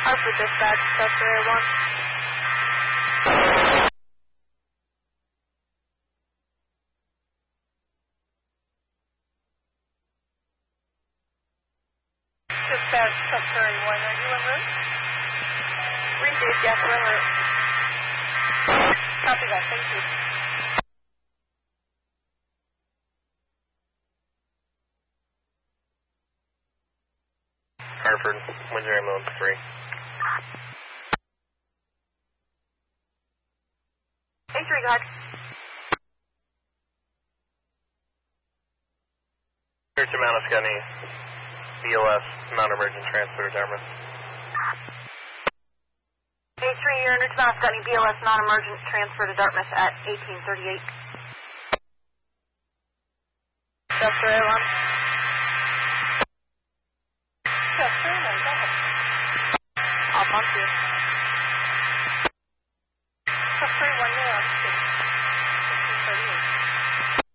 Hartford dispatch, Delta Area 1. Dispatch, Delta Area 1, are you en route? Received, yes, we're en route. Copy that, thank you. Hartford, Windsor Ambulance 3. A3, go ahead. Search amount of Scotty, BLS, non-emergent transfer to Dartmouth. A3, you're in Richmond, Scotty, BLS, non-emergent transfer to Dartmouth at 1838. Delta Area 1. Yes, sir, no, go ahead. I'll pump you.